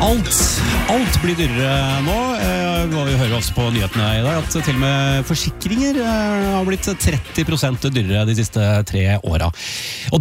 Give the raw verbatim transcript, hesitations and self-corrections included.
Alt, alt blir dyrere nå. Vi hører også på nyhetene i dag at til og med forsikringer har blitt tretti prosent dyrere de siste tre åra. Og